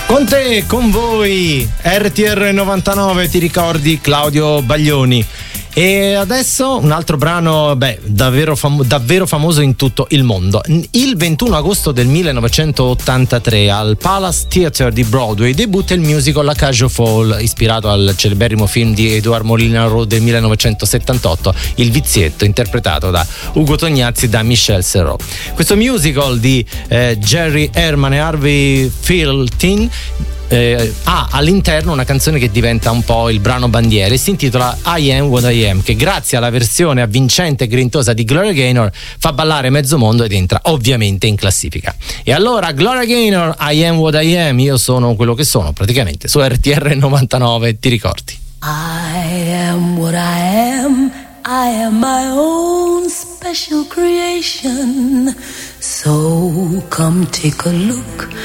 Con te, con voi, RTR 99, ti ricordi Claudio Baglioni. E adesso un altro brano, davvero famoso in tutto il mondo. Il 21 agosto del 1983 al Palace Theatre di Broadway debutta il musical La Cage aux Folles, ispirato al celeberrimo film di Edouard Molinaro del 1978, Il vizietto, interpretato da Ugo Tognazzi e da Michel Serrault. Questo musical di Jerry Herman e Harvey Fierstein ha all'interno una canzone che diventa un po' il brano bandiera e si intitola I Am What I Am, che grazie alla versione avvincente e grintosa di Gloria Gaynor fa ballare mezzo mondo ed entra ovviamente in classifica. E allora Gloria Gaynor, I Am What I Am, io sono quello che sono, praticamente su RTR 99, ti ricordi? I am what I am my own special creation, so come take a look